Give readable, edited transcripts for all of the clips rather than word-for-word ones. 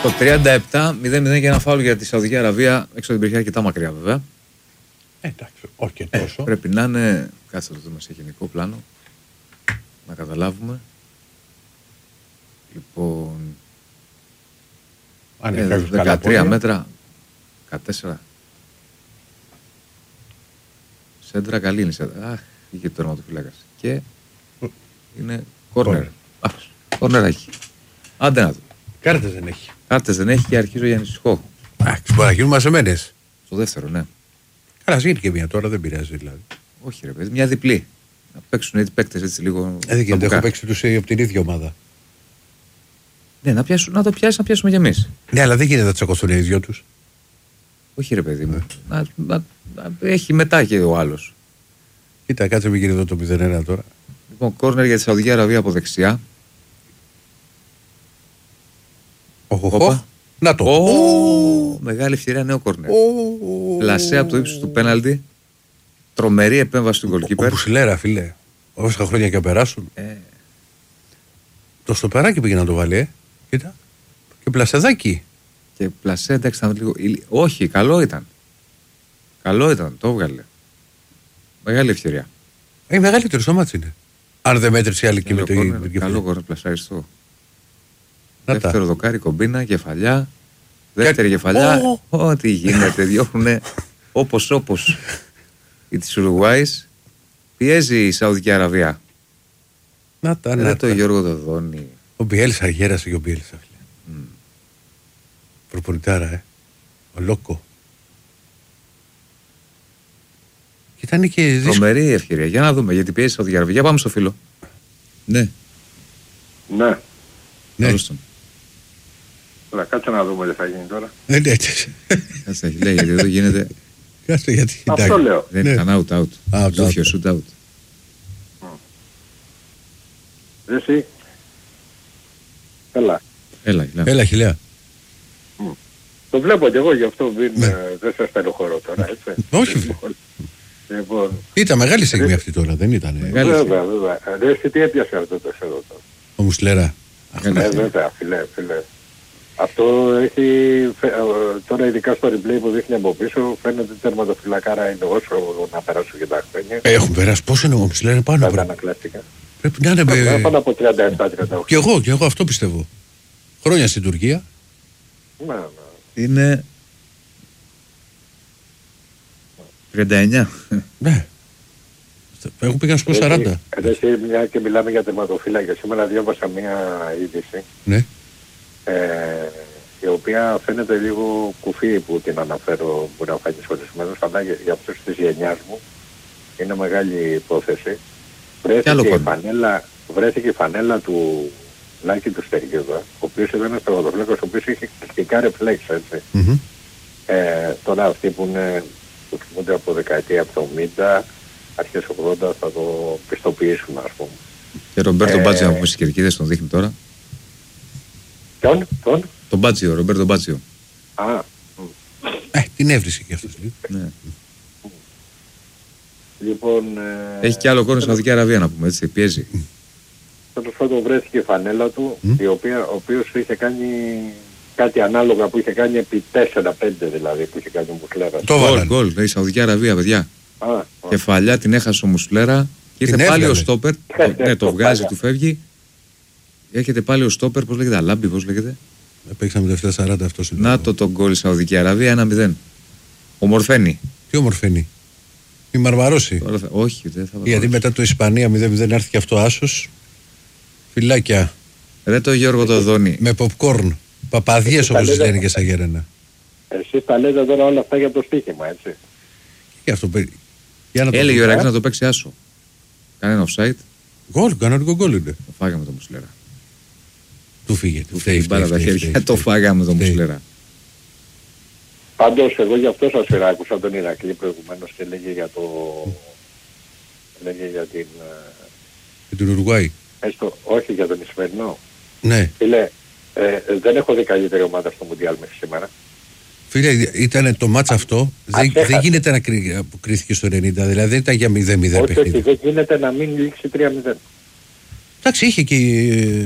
Το 37-0-0 και ένα φάουλ για τη Σαουδική Αραβία έξω από την περιοχή, αρκετά μακριά βέβαια. Εντάξει, όχι και τόσο. Πρέπει να είναι. Κάτσε να το δούμε σε γενικό πλάνο. Να καταλάβουμε. Λοιπόν. Αν είναι 13 μέτρα. 14. Σέντρα καλή είναι. Αχ, είχε το τερματοφύλακας. Και είναι κόρνερ. Κόρνεράκι. Άντε να δω. Κάρτες δεν έχει. Κάρτες δεν έχει και αρχίζω για ανησυχώ. Εντάξει, μπορεί να γίνουν μαζεμένες. Στο δεύτερο, ναι. Καλά, γίνει και μία τώρα, δεν πειράζει δηλαδή. Όχι, ρε παιδί, μια διπλή. Να παίξουν έτσι παίκτες έτσι λίγο. Δεν γίνεται, έχω παίξει τους από την ίδια ομάδα. Ναι, να το πιάσει, να πιάσουμε κι εμείς. Ναι, αλλά δεν γίνεται να τσακωθούν οι δυο τους. Όχι, ρε παιδί μου. Να έχει μετά και ο άλλος. Κοίτα, κάτσε μην γίνει εδώ το 0-1 τώρα. Λοιπόν, κόρνερ για τη Σαουδική Αραβία από δεξιά. Οχοχο. Να το. Μεγάλη ευκαιρία, νέο κόρνερ. Πλασέ από το ύψος του πέναλτι. Τρομερή επέμβαση του γκολκίπερ. Μουσιλέρα, φίλε. Όσα χρόνια και περάσουν. Το στοπεράκι πήγε να το βάλει, Κοίτα. Και πλασεδάκι. Και πλασέ, εντάξει, ήταν λίγο. Όχι, καλό ήταν. Καλό ήταν, το έβγαλε. Μεγάλη ευκαιρία. Μεγαλύτερο στο μάτσι είναι. Αν δεν μέτρησε άλλη και με το ίδιο. Καλό κόρνερ, πλασάριστο. Δεύτερο δοκάρι, κομπίνα, κεφαλιά. Δεύτερη κεφαλιά. Ό,τι γίνεται, διώχνουνε όπως η της Ουρουγουάης. Πιέζει η Σαουδική Αραβία. Να τα. Το Γιώργο Δοδόνη. Ο Μπιέλσα γέρασε και ο Μπιέλσα. Προπονητάρα, Ο Λόκο. Και ήταν και δύσκολο. Τρομερή ευκαιρία. Για να δούμε, γιατί πιέζει η Σαουδική Αραβία. Για πάμε στο φίλο. Ναι. Ναι. Τώρα κάτσε να δούμε τι θα γίνει τώρα. Δεν έτσι. Κάτσε να λέει, γιατί εδώ γίνεται. Κάτσε γιατί. Αυτό λέω. Δεν ήταν out. Ζούφιο shoot out. Εσύ. Έλα, Χιλέα. Το βλέπω κι εγώ, γι' αυτό δεν σας στενοχωρώ τώρα, έτσι. Όχι. Λοιπόν. Ήταν μεγάλη στιγμή αυτή τώρα, δεν ήταν. Βέβαια. Εσύ τι έπιασε αυτό το εδώ τώρα. Ο Μουσλέρα. Βέβαια, φιλέ. Αυτό έχει, τώρα ειδικά στο replay που δείχνει από πίσω, φαίνεται ότι τερματοφυλακάρα είναι όσο να περάσουν και τα χρόνια. Έχουν περάσει, πόσο είναι ο Μουσλέρα πάνω από. Πρέπει να είναι πάνω από 37-38. Και εγώ αυτό πιστεύω. Χρόνια στην Τουρκία. Ναι. Είναι 39. Ναι. Έχουν πήγαν στο 40. Εσύ μια και μιλάμε για τερματοφύλακες. Σήμερα διάβασα μια είδηση. Ναι. Η οποία φαίνεται λίγο κουφή που την αναφέρω, μπορεί να φάνει ορισμένος, αλλά για αυτούς της γενιάς μου είναι μεγάλη υπόθεση. Βρέθηκε η φανέλα του Λάκη του Στεργίδα, ο οποίος ήταν ένας τερματοφύλακας, ο οποίος είχε κλειστικά ρεφλέξ, έτσι. Τώρα αυτοί που θυμούνται από δεκαετία 70, αρχές 80 θα το πιστοποιήσουν, ας πούμε. Και Ρομπέρτο Μπάτζιο, να πούμε στις κερκίδες, τον δείχνει τώρα. Τον Μπάτζιο, Ρομπέρτο Μπάτζιο. Την έβρισε και αυτός λίγο. Ναι. Λοιπόν, έχει και άλλο κόρνο στη Σαουδική Αραβία, να πούμε, έτσι, πιέζει. Τέλος πάντων βρέθηκε η φανέλα του, ο οποίος είχε κάνει κάτι ανάλογα που είχε κάνει επί 4-5 δηλαδή που είχε κάνει ο Μουσλέρας. Γκολ, η Σαουδική Αραβία, παιδιά. Κεφαλιά την έχασε ο Μουσλέρα και ήρθε πάλι ο στόπερ. Ναι, το βγάζει, του φεύγει. Έρχεται πάλι ο στόπερ, πώς λέγεται, Αλάμπη, πώς λέγεται. Παίξαμε το 7-40 αυτός. Να το γκολ η Σαουδική Αραβία, 1-0. Ομορφαίνει. Τι ομορφαίνει. Η Μαρμαρόση. Όχι, δεν θα. Γιατί μετά το Ισπανία 0-0 έρθει και αυτό άσος. Φυλάκια. Ρε το Γιώργο το Δόνη. Με popcorn. Παπαδίες όπως λένε και στα Γέρενα. Εσείς τα λέτε τώρα όλα αυτά για το στοίχημα, έτσι. Και αυτό έλεγε ο Ράκης να το παίξει άσο. Κανένα offside. Γκολ, κανονικό γκολ είναι. Το φάγαμε το Μουσλέρα. Του φύγε. Του φύγε μπάλα τα χέρια. Το φάγαμε το Μουσλέρα. Πάντως εγώ γι' αυτό σας άκουσα τον Ηρακλή προηγουμένως και λέγε για το... λέγε για την... Για την Ουρουγουάη. Όχι για τον Ισπανό. Ναι. Φίλε, δεν έχω δει καλύτερη ομάδα στο Μουντιάλ μέχρι σήμερα. Φίλε, ήταν το μάτς αυτό, δεν γίνεται να κρίθηκε στο 90, δηλαδή δεν ήταν για 0-0 παιχνίδι. Όχι, δεν γίνεται να μην λήξει 3-0. Εντάξει, είχε και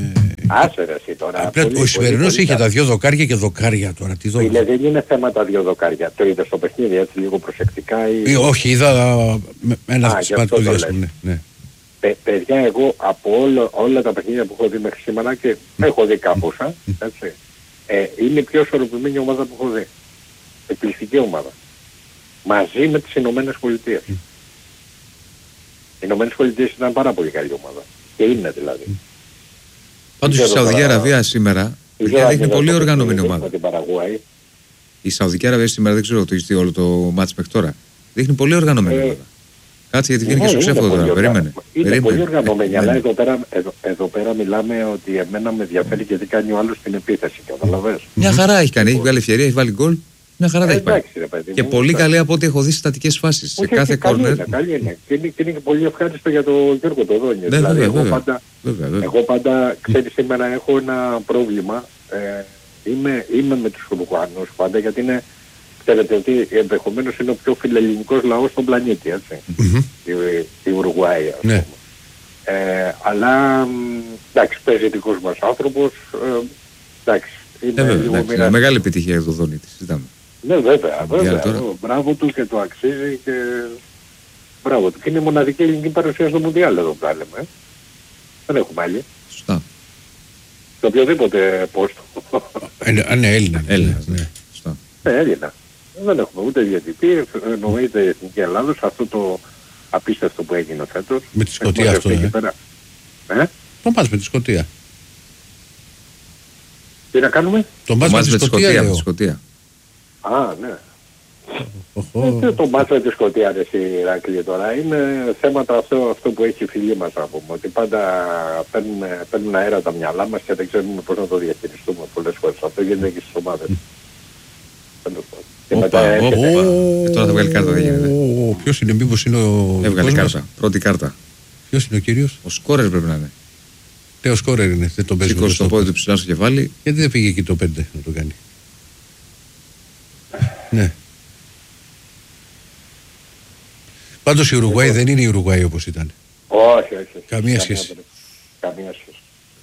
Άσε ρε εσύ τώρα. Ο σημερινός είχε τα 2 δοκάρια και δοκάρια τώρα. Τι φίλε, δεν είναι θέμα τα 2 δοκάρια. Το είδες στο παιχνίδι έτσι λίγο προσεκτικά ή... όχι, είδα ένα σημαντικό διάστημα. Ναι. Παιδιά, εγώ από όλα τα παιχνίδια που έχω δει μέχρι σήμερα και έχω δει κάμποσα, έτσι, είναι η πιο ισορροπημένη ομάδα που έχω δει. Εκπληκτική ομάδα. Μαζί με τις Ηνωμένες Πολιτείες. Οι Ηνωμένες Πολιτείες ήταν πάρα πολύ καλή ομάδα. Και είναι δηλαδή. Πάντως η Σαουδική Αραβία σήμερα δείχνει πολύ οργανωμένη ομάδα. Η Σαουδική Αραβία σήμερα, δεν ξέρω το έχει όλο το μάτς μέχρι τώρα, δείχνει πολύ οργανωμένη ομάδα. Κάτσε γιατί βγαίνει και στο ξέφωτο τώρα. Περίμενε. Είναι πολύ οργανωμένη, αλλά εδώ πέρα μιλάμε ότι εμένα με ενδιαφέρει γιατί κάνει ο άλλος την επίθεση. Καταλαβαίνεις. Μια χαρά έχει κάνει. Έχει βγάλει ευκαιρία, έχει βάλει γκολ. Μια χαρά δεν έχει πάει. Και πολύ καλή από ό,τι έχω δει στατικές φάσεις. Σε κάθε κόρνερ. Καλή είναι. Και είναι και πολύ ευχάριστο για τον Γιώργο το Δόνιο. Δηλαδή, εγώ πάντα, ξέρεις, σήμερα έχω ένα πρόβλημα. Είμαι με τους Ουρουγουανούς πάντα γιατί είναι. Ξέρετε ότι ενδεχομένως είναι ο πιο φιλελληνικός λαός στον πλανήτη, έτσι. Η Ουρουγουάη, ας πούμε. Αλλά, εντάξει, παίζει δικός μας άνθρωπος, εντάξει. Είναι μεγάλη επιτυχία για το Δόνη της, συζητάμε. Ναι, βέβαια. Μπράβο του και το αξίζει και μπράβο του. Και είναι η μοναδική ελληνική παρουσία στο Μουντιάλ εδώ που τα λέμε. Δεν έχουμε άλλη. Σωστά. Σε οποιοδήποτε πόστο. Ναι, Έλληνα. Έλληνα. Έλληνα. Δεν έχουμε ούτε διαιτητή, εννοείται η Εθνική Ελλάδος, αυτό το απίστευτο που έγινε φέτος. Με τη Σκωτία αυτό, Το πας με τη Σκωτία. Τι να κάνουμε? Το πας με τη Σκωτία. Α, ναι. Το μάτς με τη Σκωτία, ρε εσύ Ηράκλειο τώρα, είναι θέματα αυτό που έχει η φίλη μας να πούμε, ότι πάντα παίρνουν αέρα τα μυαλά μας και δεν ξέρουμε πώς να το διαχειριστούμε πολλές φορές. Αυτό γίνεται και στις ομάδες. Τώρα θα βγάλει κάρτα, δεν γίνεται. Ποιος είναι, μήπως είναι ο... Έβγαλε κάρτα, πρώτη κάρτα. Ποιος είναι ο κύριος? Ο σκόρερ πρέπει να είναι. Ο σκόρερ είναι, δεν τον παίζει. Σήκωσε το πόδι του ψηλά στο κεφάλι. Γιατί δεν πήγε εκεί το 5 να το κάνει? Ναι. Πάντως η Ουρουγουάη δεν είναι η Ουρουγουάη όπως ήταν. Όχι. Καμία σχέση. Καμία σχέση.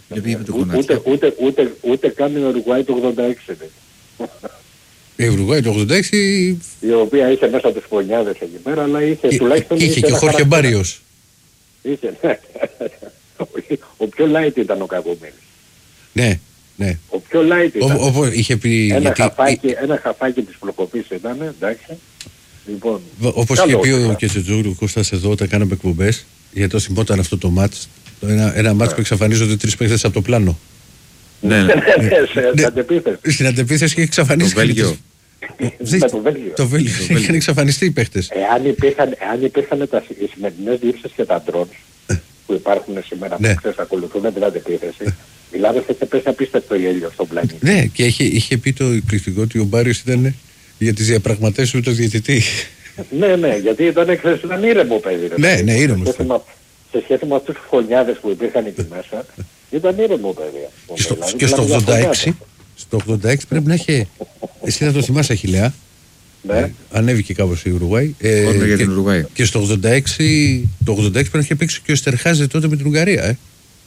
Ούτε καν η Ουρουγουάη το 86. Η Ουρουγουάη το 86... Η οποία είχε μέσα τους φωνιάδες εκεί πέρα, αλλά είχε τουλάχιστον... Είχε και Χόρχε Μπάριος. Είχε, ναι. Ο πιο light ήταν ο Κακομοίρης. Ναι. Ο πιο light ήταν. Είχε πει... Ένα χαφάκι της προκοπής ήταν, εντάξει. Λοιπόν, όπως είχε πει ο Κετσετζόγλου Κώστας εδώ όταν κάναμε εκπομπές, γιατί το θυμόταν αυτό το μάτς, ένα μάτς που εξαφανίζονται 3 παίκτες από το πλάνο. Ναι, στην αντεπίθεση. Στην αντεπίθεση είχε εξαφανίσει το Βέλγιο. Το Βέλγιο. Είχαν εξαφανιστεί οι παίχτες. Εάν υπήρχαν οι σημερινές λήψεις και τα drones που υπάρχουν σήμερα που εξακολουθούν την αντεπίθεση, μιλάμε ότι πέσει απίστευτο γέλιο στον πλανήτη. Ναι, και είχε πει το εκπληκτικό ότι ο Μπάριος ήταν για τις διαπραγματεύσεις με τον διαιτητή. Ναι, γιατί ήταν ήρεμο παιδί. Ναι, ήρεμο. Σε σχέση με αυτούς τους φωνιάδες που υπήρχαν εκεί μέσα, ήταν ήρεμο παιδί. Και στο 86 πρέπει να είχε, εσύ θα το θυμάσαι Αχιλλέα, ανέβηκε κάπως η Ουρουγουάη. Για την Ουρουγουάη. Και στο 86 πρέπει να είχε παίξει και ο Στερχάζε τότε με την Ουγγαρία.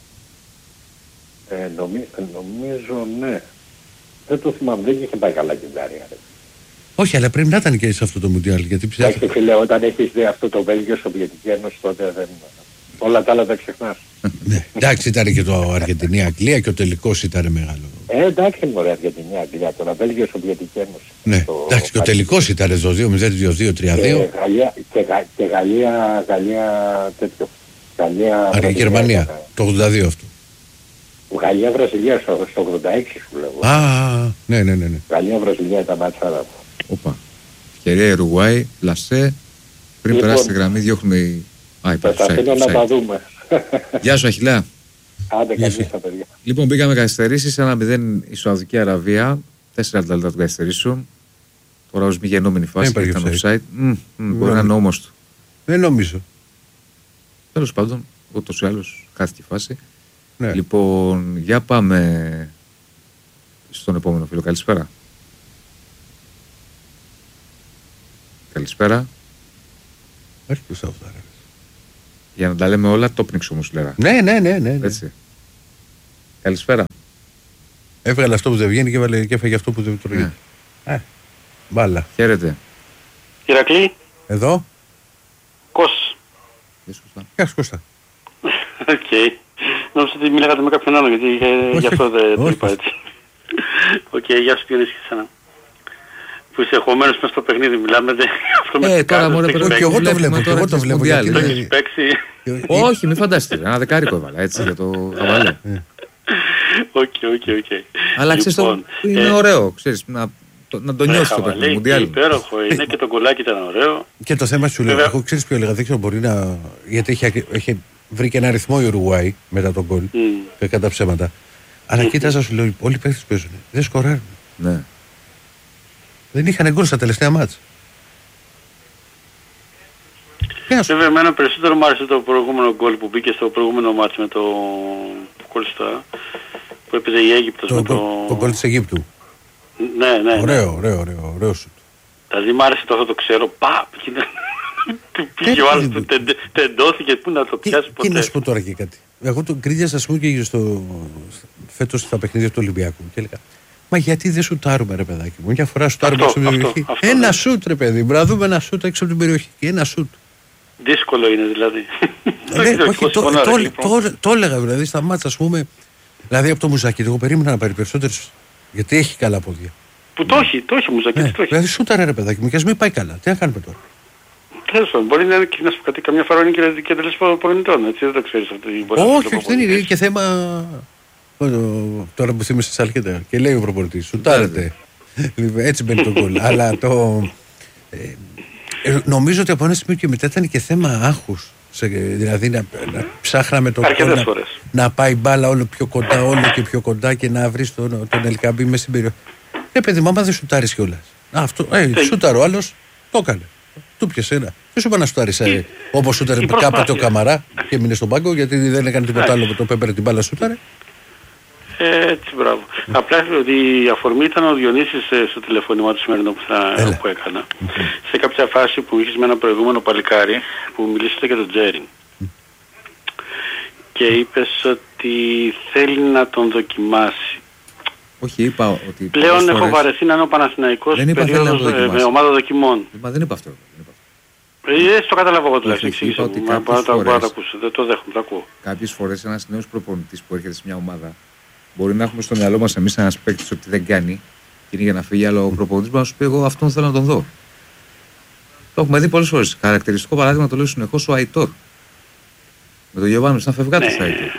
Νομίζω ναι. Δεν το θυμάμαι, δεν είχε πάει καλά και η Ουγγαρία. Όχι, αλλά πρέπει να ήταν και σε αυτό το Μουντιάλ. Εντάξει φίλε, όταν έχεις δει αυτό το Βέλγιο Σοβιετική Ένωση τότε δεν... Όλα τα άλλα τα ξεχνάς. Ναι, εντάξει, ήταν και το Αργεντινή-Αγγλία και ο τελικός ήταν μεγάλο. Εντάξει, μωρέ, Αργεντινή-Αγγλία, τώρα Βέλγιο Σοβιετική Ένωση. Ναι, εντάξει, και ο τελικός ήταν το 2-0, 2-2, 3-2. Και Γαλλία τέτοιο. Γερμανία, το 82 αυτό. Γαλλία-Βραζιλία στο 86 σου λέγω. Ναι. Γαλλία-Βραζιλία ήταν μάτσάρα. Όπα. Ευκαιρία Ουρουγουάη, Λασέ. Πριν περάσει τη γραμμή διώχνουν οι... Θα τα αφήνω να τα δούμε. Γεια σου Αχιλλέα. Άντε καλή στα παιδιά. Λοιπόν, μπήκαμε καθυστερήσεις, 1-0 η Σαουδική Αραβία, 4 λεπτά του καθυστερήσεων. Τώρα ως μη γεννόμενη φάση ήταν offside. Μπορεί να είναι όμως του. Δεν νομίζω. Τέλος πάντων, ούτως ή άλλως χάθηκε η φάση. Λοιπόν, για πάμε στον επόμενο φίλο. Καλησπέρα. Καλησπέρα. Έχει το Σαουδάραβες. Για να τα λέμε όλα, το πνίξω μου σου λέγα. Ναι. Έτσι. Καλησπέρα. Έβγαλε αυτό που δεν βγαίνει και έφαγε αυτό που δεν τρώγεται. Μπάλα. Χαίρετε. Ηρακλή. Εδώ. Κώστα. Γεια σου Κώστα. Οκ. Νόμιζα ότι μιλάγατε με κάποιον άλλο, γιατί γι' αυτό δεν το είπα έτσι. Οκ, γεια σου Διονύση και εσένα. Που είσαι εχωμένος μέσα στο παιχνίδι, μιλάμε. Τώρα μόνο και εγώ το βλέπω. Και εγώ το βλέπω. Το έχεις παίξει. Όχι, μην φανταστείτε. Ένα δεκάρικο έβαλα έτσι για το χαβαλέ. Οκ. Αλλά ξέρεις, είναι ωραίο. Ξέρεις, να το νιώσεις το παιχνίδι. Μουντιάλ. Υπέροχο είναι και το κολλάκι ήταν ωραίο. Και το θέμα σου λέω, εγώ ξέρεις ποιο έλεγα, δεν ξέρω, μπορεί να. Γιατί έχει βρει και ένα αριθμό η Ουρουγουάη μετά τον γκολ. Κατά ψέματα. Αλλά κοίταζα, σου λέω, όλοι οι παίκτες παίζουν. Δεν σκοράρουν. Ναι. Δεν είχαν γκολ στα τελευταία μάτς. Βέβαια, εμένα περισσότερο μου άρεσε το προηγούμενο γκολ που μπήκε στο προηγούμενο μάτς με το Κολστά που έπαιζε η Αίγυπτος με το... Το γκολ της Αιγύπτου. Ναι. Ωραίο σουτ. Δηλαδή μ' άρεσε το ξέρω, πήγε ο άλλος του, τεντώθηκε, πού να το πιάσει ποτέ. Και να σου πω τώρα και κάτι. Εγώ τον κρίνιασα, ας πούμε, και φέτος στα παιχνίδια του Ολυμπιακού και έλεγα, μα γιατί δεν σουτάρουμε ρε παιδάκι μου, μια φορά σουτάρουμε έξω από την περιοχή. Ένα σουτ ρε παιδί, να δούμε ένα σουτ έξω από την περιοχή. Ένα σουτ. Δύσκολο είναι δηλαδή. Το έλεγα δηλαδή στα μάτσα, ας πούμε. Δηλαδή από το Μουζάκι, εγώ περίμενα να πάρει περισσότερες, γιατί έχει καλά πόδια. Που το έχει ο Μουζάκι. Δηλαδή σούταρε ρε παιδάκι μου και ας μην πάει καλά. Τι να κάνουμε τώρα. Τέλος πάντων, μπορεί να είναι και να σου κάτι, καμιά φορά είναι και τελείως προπονητών, έτσι, δεν το ξέρεις αυτό. Όχι, δεν είναι και θέμα. Τώρα που θύμισες Σαλκέτα και λέει ο προπονητής, σουτάρετε. Έτσι μπαίνει το γκολ. Αλλά νομίζω ότι από ένα σημείο και μετά ήταν και θέμα άγχους. Δηλαδή να ψάχναμε τον γκολ, να πάει μπάλα όλο πιο κοντά, όλο και πιο κοντά και να βρεις τον Ελκαμπή μέσα στην περιοχή. Παιδί μου, άμα δεν σουτάρεις κιόλας. Σούταρε ο άλλος, το έκανε. Του πιασε ένα. Δεν σου είπα να σουτάρεις όπως σούταρε κάποτε ο Καμαρά και έμεινε στον πάγκο, γιατί δεν έκανε τίποτα άλλο με το πέμπερ την μπάλα σούταρε. Έτσι, μπράβο. Απλά ότι η αφορμή ήταν ο Διονύσης στο τηλεφώνημα του σημερινό που έκανα. Σε κάποια φάση που είχες με ένα προηγούμενο παλικάρι που μιλήσατε για τον Τζέριν. Και είπες ότι θέλει να τον δοκιμάσει. Όχι, είπα ότι... Πλέον έχω βαρεθεί να είναι ο Παναθηναϊκός περίοδος με ομάδα δοκιμών. Μα δεν είπα αυτό. Έτσι το καταλάβω εγώ τουλάχιστον. Εξήγησα μου. Δεν το δέχομαι, το ακούω. Κάποιες φορές ένας νέος προπονητής που έρχεται σε μια ομάδα μπορεί να έχουμε στο μυαλό μας εμείς ένας παίκτης ότι δεν κάνει και είναι για να φύγει, αλλά ο προπονητής μπορεί να σου πει: εγώ αυτόν θέλω να τον δω. Το έχουμε δει πολλές φορές. Χαρακτηριστικό παράδειγμα το λέω συνεχώς ο Αϊτόρ. Με τον Γιωβάνο ήταν φευγάτος ο Αϊτόρ.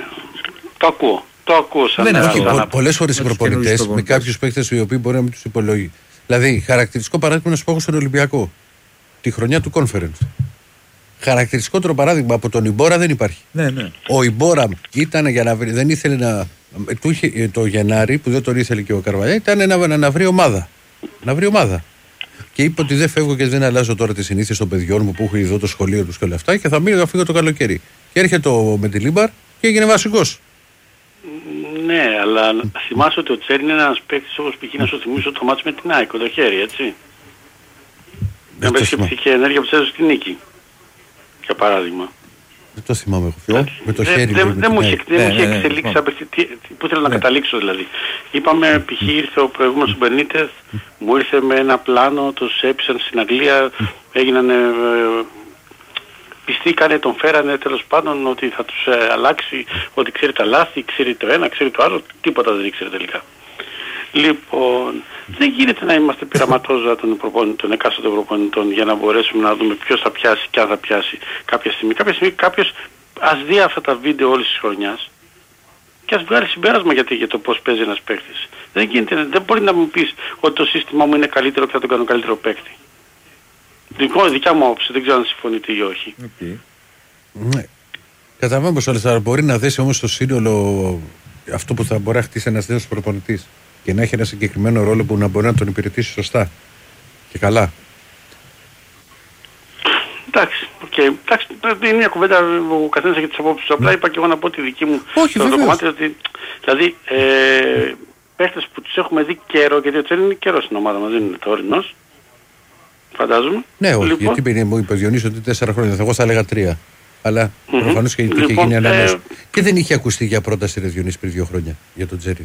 Το ακούω σαν πολλές φορές οι προπονητές με κάποιους παίκτες οι οποίοι μπορεί να μην τους υπολογεί. Δηλαδή, χαρακτηριστικό παράδειγμα να σου πω στον Ολυμπιακό. Τη χρονιά του Conference. Χαρακτηριστικότερο παράδειγμα από τον Ιμπόρα δεν υπάρχει. Ναι. Ο Ιμπόρα ήταν για να βρει, δεν ήθελε να. Το Γενάρη που δεν τον ήθελε και ο Καρβαλιά ήταν να βρει ομάδα. Να βρει ομάδα. Και είπε ότι δεν φεύγω και δεν αλλάζω τώρα τις συνήθειες των παιδιών μου που έχω εδώ το σχολείο τους και όλα αυτά και θα μείνω να φύγω το καλοκαίρι. Και έρχεται ο Μεντιλίμπαρ και έγινε βασικός. Ναι, αλλά θυμάσαι ότι ο Τσέρι είναι ένας παίκτης όπως π.χ. να σου θυμίσω το μάτς με την ΑΕΚ, το χέρι, έτσι. Να παίξει και ενέργεια που της έδωσε στη νίκη. Για παράδειγμα. Δεν το θυμάμαι εγώ. Με το χέρι. Δεν μου είχε εξελίξει. Πού θέλω να καταλήξω δηλαδή. Είπαμε, π.χ. ήρθε ο προηγούμενος Μπενίτεθ, μου ήρθε με ένα πλάνο, τους έπεισαν στην Αγγλία, έγινανε. Πιστήκανε, τον φέρανε τέλος πάντων ότι θα τους αλλάξει, ότι ξέρει τα λάθη, ξέρει το ένα, ξέρει το άλλο, τίποτα δεν ήξερε τελικά. Λοιπόν, δεν γίνεται να είμαστε πειραματόζωα των εκάστοτε προπονητών για να μπορέσουμε να δούμε ποιος θα πιάσει και αν θα πιάσει κάποια στιγμή. Κάποια στιγμή κάποιος ας δει αυτά τα βίντεο όλης της χρονιάς και ας βγάλει συμπέρασμα για το πώς παίζει ένας παίκτης. Δεν γίνεται, δεν μπορεί να μου πεις ότι το σύστημά μου είναι καλύτερο και θα τον κάνω καλύτερο παίκτη. Δικιά μου άποψη, δεν ξέρω αν συμφωνείτε ή όχι. Ναι. Καταλαβαίνω πως όλες, αλλά μπορεί να δέσει όμως το σύνολο αυτό που θα μπορεί να χτίσει ένας νέος προπονητής και να έχει ένα συγκεκριμένο ρόλο που να μπορεί να τον υπηρετήσει σωστά και καλά. Εντάξει, είναι μια κουβέντα, ο καθένας έχει τις απόψεις του. Απλά είπα και εγώ να πω τη δική μου. Όχι, στο κομμάτι ότι, δηλαδή, παίχτες που τους έχουμε δει καιρό, γιατί ο Τσέρι είναι καιρό στην ομάδα μας, δεν είναι τωρινός. Φαντάζομαι. Ναι, όχι, λοιπόν, γιατί μου είπε ο Διονύσης ότι 4 χρόνια, εγώ θα έλεγα 3. Αλλά προφανώς και είχε γίνει ανανέωση. Και δεν είχε ακουστεί για πρόταση ρε Διονύση πριν 2 χρόνια για τον Τζέρι.